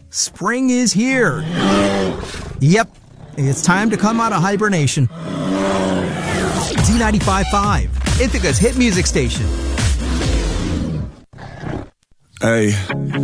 Spring is here. Yep, it's time to come out of hibernation. Z95.5, Ithaca's hit music station. Hey.